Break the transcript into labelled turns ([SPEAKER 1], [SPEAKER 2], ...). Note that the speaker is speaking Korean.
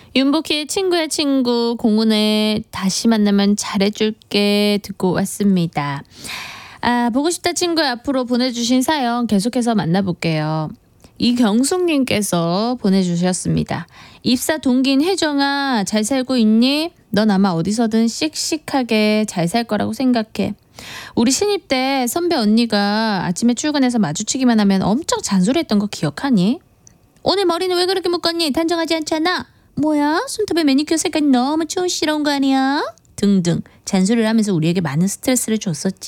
[SPEAKER 1] 윤복희의 친구야 친구 공운에 다시 만나면 잘해줄게 듣고 왔습니다. 보고 싶다 친구야 앞으로 보내주신 사연 계속해서 만나볼게요. 이경숙님께서 보내주셨습니다. 입사 동기인 혜정아 잘 살고 있니? 넌 아마 어디서든 씩씩하게 잘 살 거라고 생각해. 우리 신입 때 선배 언니가 아침에 출근해서 마주치기만 하면 엄청 잔소리했던 거 기억하니? 오늘 머리는 왜 그렇게 묶었니? 단정하지 않잖아. 뭐야? 손톱에 매니큐어 색깔이 너무 촌스러운 거 아니야? 등등 잔소리를 하면서 우리에게 많은 스트레스를 줬었지.